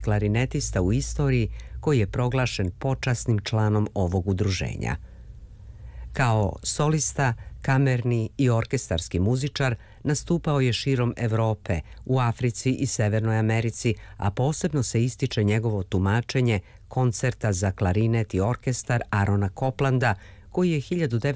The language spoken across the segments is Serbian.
klarinetista u istoriji koji je proglašen počasnim članom ovog udruženja. Kao solista, kamerni i orkestarski muzičar nastupao je širom Evrope, u Africi i Severnoj Americi, a posebno se ističe njegovo tumačenje koncerta za klarinet i orkestar Arona Coplanda, koji je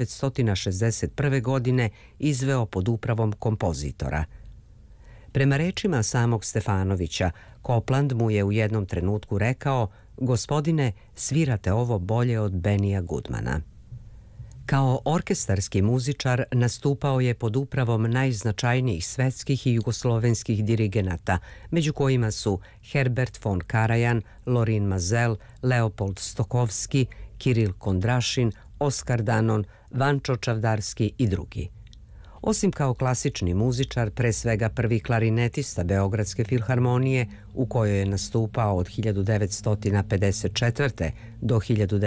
1961. godine izveo pod upravom kompozitora. Prema rečima samog Stefanovića, Copland mu je u jednom trenutku rekao: "Gospodine, svirate ovo bolje od Benija Goodmana." Kao orkestarski muzičar nastupao je pod upravom najznačajnijih svetskih i jugoslovenskih dirigenata, među kojima su Herbert von Karajan, Lorin Mazel, Leopold Stokowski, Kiril Kondrašin, Oskar Danon, Vančo Čavdarski i drugi. Osim kao klasični muzičar, pre svega prvi klarinetista Beogradske filharmonije, u kojoj je nastupao od 1954. do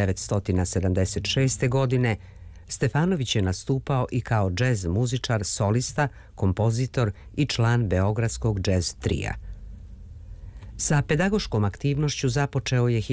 1976. godine, Stefanović je nastupao i kao džez muzičar, solista, kompozitor i član Beogradskog džez trija. Sa pedagoškom aktivnošću započeo je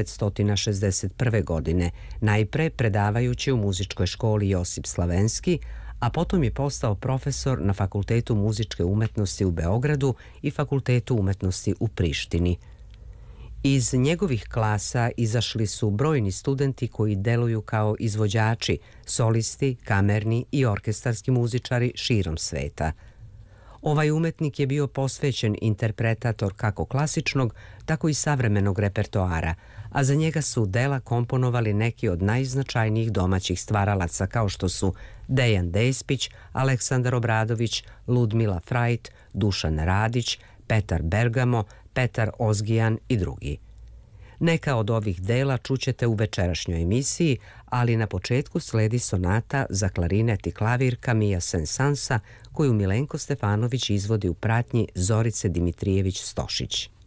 1961. godine, najpre predavajući u muzičkoj školi Josip Slavenski, a potom je postao profesor na Fakultetu muzičke umetnosti u Beogradu i Fakultetu umetnosti u Prištini. Iz njegovih klasa izašli su brojni studenti koji deluju kao izvođači, solisti, kamerni i orkestarski muzičari širom sveta. Ovaj umetnik je bio posvećen interpretator kako klasičnog, tako i savremenog repertoara, a za njega su dela komponovali neki od najznačajnijih domaćih stvaralaca kao što su Dejan Despić, Aleksandar Obradović, Ludmila Frajt, Dušan Radić, Petar Bergamo, Petar Ozgijan i drugi. Neka od ovih dela čućete u večerašnjoj emisiji, ali na početku sledi sonata za klarinet i klavir Camilla Saint-Saënsa, koju Milenko Stefanović izvodi u pratnji Zorice Dimitrijević-Stošić.